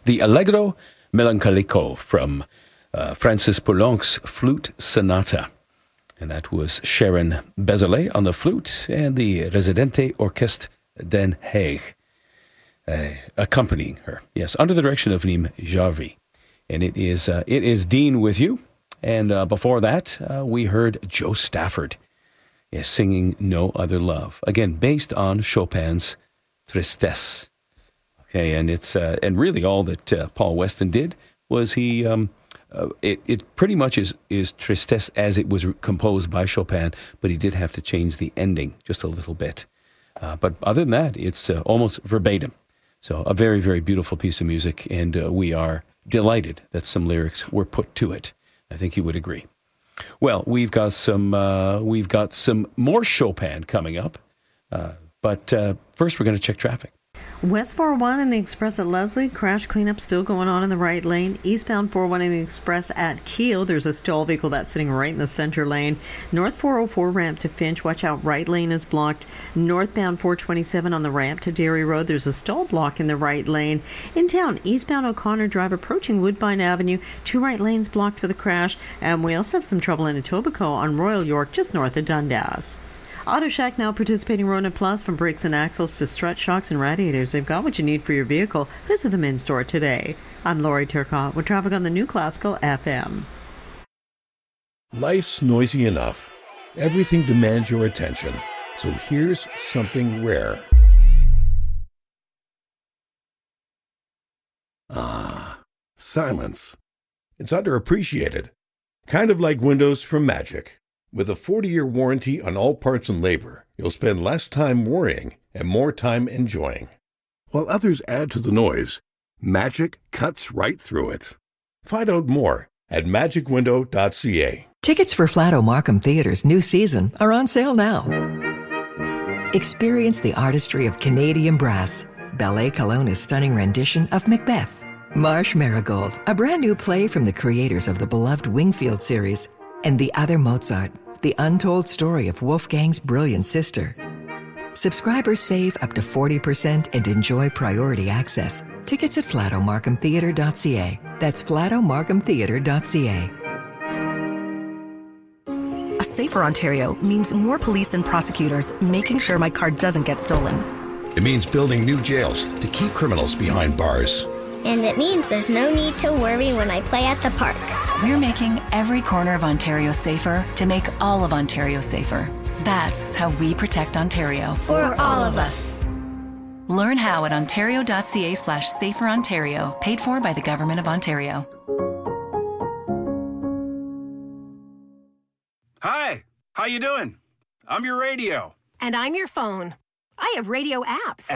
the Allegro Melancolico from Francis Poulenc's Flute Sonata. And that was Sharon Bezolet on the flute and the Residente Orchestre Den Haag accompanying her. Yes, under the direction of Neem Jarvi. And it is Dean with you. And before that, we heard Joe Stafford singing No Other Love. Again, based on Chopin's Tristesse. Okay, and it's and really all that Paul Weston did was he it pretty much is Tristesse as it was composed by Chopin, but he did have to change the ending just a little bit. But other than that, it's almost verbatim. So a very, very beautiful piece of music, and we are delighted that some lyrics were put to it. I think you would agree. Well, we've got some more Chopin coming up, but first we're going to check traffic. West 401 in the Express at Leslie, crash cleanup still going on in the right lane. Eastbound 401 in the Express at Kiel, there's a stall vehicle that's sitting right in the center lane. North 404 ramp to Finch, watch out, right lane is blocked. Northbound 427 on the ramp to Dairy Road, there's a stall block in the right lane. In town, eastbound O'Connor Drive approaching Woodbine Avenue, 2 right lanes blocked with a crash. And we also have some trouble in Etobicoke on Royal York, just north of Dundas. Auto Shack now participating Rona Plus, from brakes and axles to strut shocks and radiators. They've got what you need for your vehicle. Visit them in store today. I'm Lori Turcotte with traffic on the New Classical FM. Life's noisy enough. Everything demands your attention. So here's something rare. Silence. It's underappreciated. Kind of like Windows from Magic. With a 40-year warranty on all parts and labor, you'll spend less time worrying and more time enjoying. While others add to the noise, Magic cuts right through it. Find out more at magicwindow.ca. Tickets for Flato Markham Theatre's new season are on sale now. Experience the artistry of Canadian brass, Ballet Kelowna's stunning rendition of Macbeth, Marsh Marigold, a brand new play from the creators of the beloved Wingfield series, and The Other Mozart, the untold story of Wolfgang's brilliant sister. Subscribers save up to 40% and enjoy priority access. Tickets at flatomarkhamtheatre.ca. That's flatomarkhamtheatre.ca. A safer Ontario means more police and prosecutors making sure my car doesn't get stolen. It means building new jails to keep criminals behind bars. And it means there's no need to worry when I play at the park. We're making every corner of Ontario safer to make all of Ontario safer. That's how we protect Ontario. For all of us. Learn how at ontario.ca/saferontario, paid for by the Government of Ontario. Hi, how you doing? I'm your radio. And I'm your phone. I have radio apps.